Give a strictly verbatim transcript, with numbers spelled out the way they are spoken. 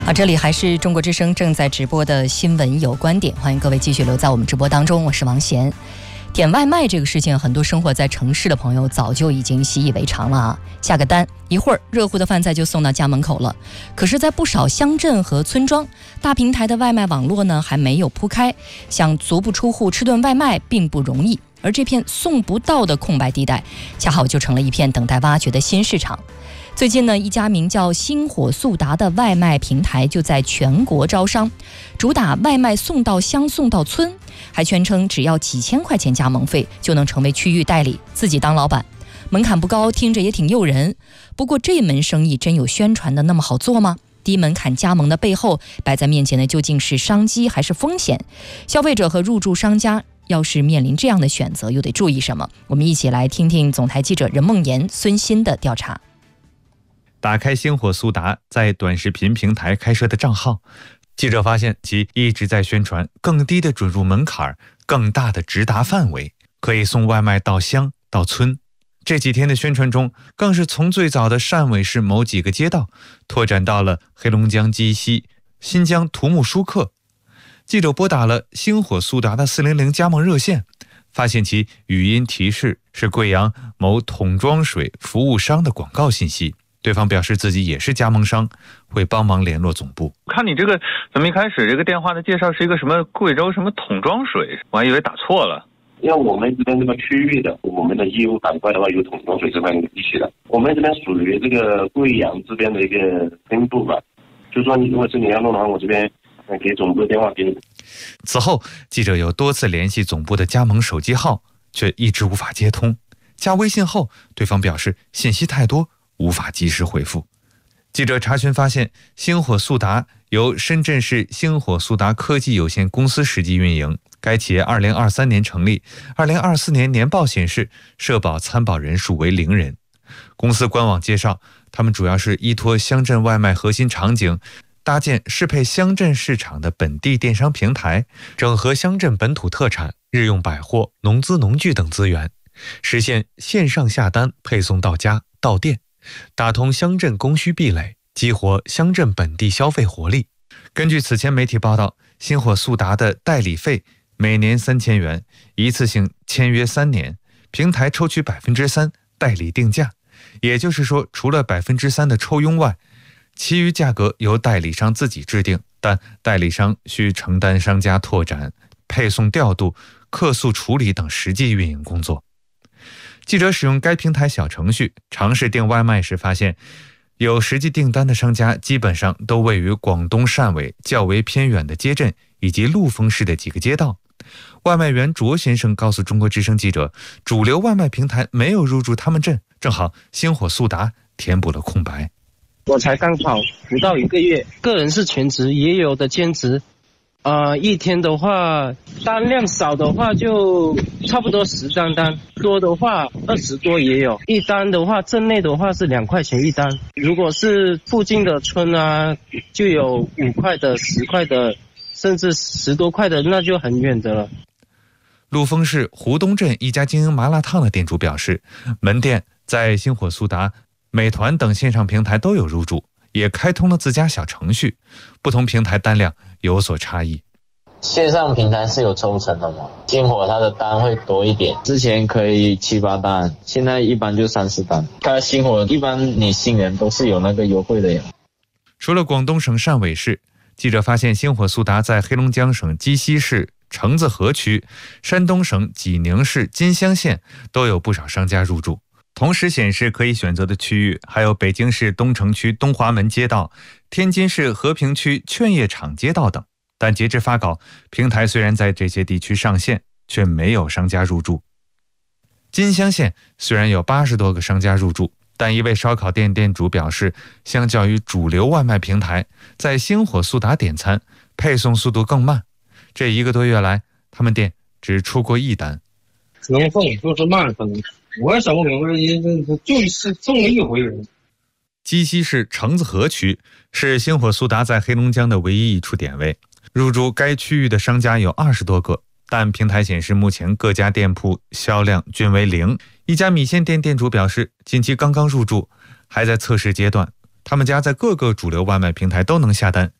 好，这里还是中国之声正在直播的新闻有观点，欢迎各位继续留在我们直播当中，我是王贤。点外卖这个事情，很多生活在城市的朋友早就已经习以为常了啊。下个单，一会儿热乎的饭菜就送到家门口了。可是，在不少乡镇和村庄，大平台的外卖网络呢还没有铺开，想足不出户吃顿外卖并不容易。而这片送不到的空白地带，恰好就成了一片等待挖掘的新市场。最近呢，一家名叫星火速达的外卖平台就在全国招商，主打外卖送到乡送到村，还宣称只要几千块钱加盟费就能成为区域代理，自己当老板，门槛不高，听着也挺诱人。不过这门生意真有宣传的那么好做吗？低门槛加盟的背后，摆在面前的究竟是商机还是风险？消费者和入驻商家要是面临这样的选择，又得注意什么？我们一起来听听总台记者任梦妍、孙鑫的调查。 打开星火速达在短视频平台开设的账号，记者发现其一直在宣传更低的准入门槛、更大的直达范围，可以送外卖到乡到村。这几天的宣传中，更是从最早的汕尾市某几个街道拓展到了黑龙江鸡西、新疆土木舒克。记者拨打了星火速达的四零零加盟热线，发现其语音提示是贵阳某桶装水服务商的广告信息。对方表示自己也是加盟商，会帮忙联络总部。 看你这个怎么一开始这个电话的介绍是一个什么贵州什么桶装水，我还以为打错了。 因为我们这边这个区域的，我们的业务板块的话有桶装水这块地区的，我们这边属于这个贵阳这边的一个分部吧。就说你如果是你要弄的话，我这边给总部的电话给你。 此后，记者有多次联系总部的加盟手机号，却一直无法接通。加微信后，对方表示信息太多，无法及时回复。记者查询发现，星火速达由深圳市星火速达科技有限公司实际运营。该企业二零二三年成立，二零二四年年报显示社保参保人数为零人。公司官网介绍，他们主要是依托乡镇外卖核心场景，搭建适配乡镇市场的本地电商平台，整合乡镇本土特产、日用百货、农资农具等资源，实现线上下单配送到家到店，打通乡镇供需壁垒，激活乡镇本地消费活力。根据此前媒体报道，星火速达的代理费每年三千元，一次性签约三年，平台抽取百分之三代理定价，也就是说，除了百分之三的抽佣外，其余价格由代理商自己制定，但代理商需承担商家拓展、配送调度、客诉处理等实际运营工作。记者使用该平台小程序尝试订外卖时发现，有实际订单的商家基本上都位于广东汕尾较为偏远的街镇以及陆丰市的几个街道。外卖员卓先生告诉中国之声记者，主流外卖平台没有入驻他们镇，正好星火速达填补了空白。 我才刚好不到一个月，个人是全职，也有的兼职。呃，一天的话，单量少的话就差不多十张单，多的话二十多也有。一单的话，镇内的话是两块钱一单，如果是附近的村啊，就有五块的、十块的，甚至十多块的，那就很远的了。 陆丰市湖东镇一家经营麻辣烫的店主表示，门店在星火速达、美团等线上平台都有入驻，也开通了自家小程序，不同平台单量有所差异。 线上平台是有抽成的嘛？星火它的单会多一点，之前可以七八单，现在一般就三四单。它星火一般你新人都是有那个优惠的呀。 除了广东省汕尾市，记者发现星火速达在黑龙江省鸡西市橙子河区、山东省济宁市金乡县都有不少商家入驻。同时显示可以选择的区域还有北京市东城区东华门街道、天津市和平区劝业场街道等。但截至发稿，平台虽然在这些地区上线，却没有商家入驻。金乡县虽然有八十多个商家入驻，但一位烧烤店店主表示，相较于主流外卖平台，在星火速达点餐配送速度更慢。这一个多月来，他们店只出过一单。 能送就是慢送，我也想不明白，就是送了一回。 鸡西市橙子河区是星火速达在黑龙江的唯一一处点位，入驻该区域的商家有二十多个，但平台显示目前各家店铺销量均为零。一家米线店店主表示，近期刚刚入驻，还在测试阶段。 他们家在各个主流外卖平台都能下单，